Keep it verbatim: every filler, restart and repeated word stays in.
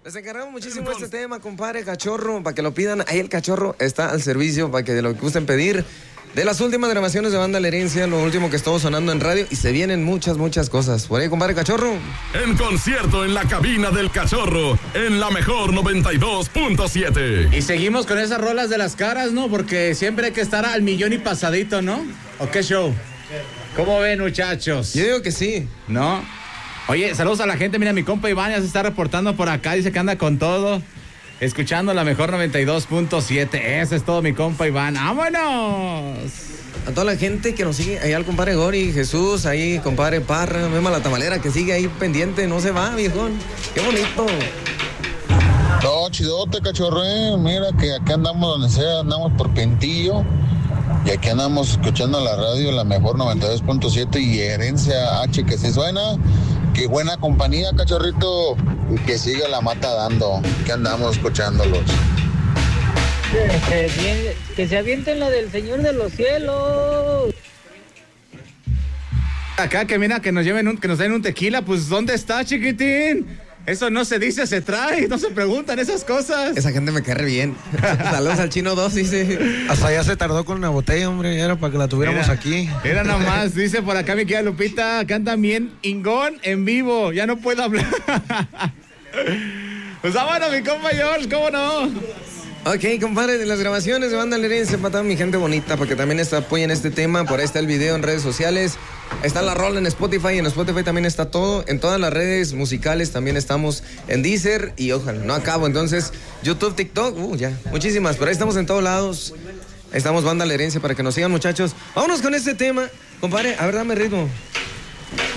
Les encargamos muchísimo este tema, compadre, cachorro, para que lo pidan. Ahí el cachorro está al servicio para que lo gusten pedir. De las últimas grabaciones de Banda La Herencia, lo último que estuvo sonando en radio, y se vienen muchas, muchas cosas. Por ahí, compadre Cachorro. En concierto en la cabina del Cachorro, en la mejor noventa y dos punto siete. Y seguimos con esas rolas de las caras, ¿no? Porque siempre hay que estar al millón y pasadito, ¿no? ¿O qué show? ¿Cómo ven, muchachos? Yo digo que sí. ¿No? Oye, saludos a la gente. Mira, mi compa Iván ya se está reportando por acá. Dice que anda con todo. Escuchando la mejor noventa y dos punto siete. Eso es todo, mi compa Iván. ¡Vámonos! A toda la gente que nos sigue, ahí al compadre Gori, Jesús, ahí compadre Parra, Mema la Tamalera, que sigue ahí pendiente, no se va, viejón. ¡Qué bonito! No, chidote, cachorro, eh. Mira que acá andamos donde sea, andamos por Pentillo. Y aquí andamos escuchando la radio, la mejor noventa y dos punto siete y Herencia H, que se suena. Qué buena compañía, cachorrito. Y que siga la mata dando. Que andamos escuchándolos. Que se, que se avienten la del Señor de los Cielos. Acá que mira que nos lleven un, que nos den un tequila, pues ¿dónde está, chiquitín? Eso no se dice, se trae, no se preguntan esas cosas. Esa gente me cae re bien. Saludos al Chino dos, dice. Hasta allá se tardó con una botella, hombre, era para que la tuviéramos Era, aquí. Era nomás, dice por acá mi querida Lupita, cantan bien Ingón en vivo, ya no puedo hablar. Pues vámonos, mi compa George, ¿cómo no? Ok, compadre, de las grabaciones de Banda La Herencia, para toda mi gente bonita, porque también está, apoyen este tema. Por ahí está el video en redes sociales. Está la rola en Spotify, en Spotify también está todo. En todas las redes musicales también estamos en Deezer y ojalá, no acabo. Entonces, YouTube, TikTok, uh, ya, muchísimas. Pero ahí estamos en todos lados. Ahí estamos Banda La Herencia para que nos sigan, muchachos. Vámonos con este tema. Compadre, a ver, dame ritmo.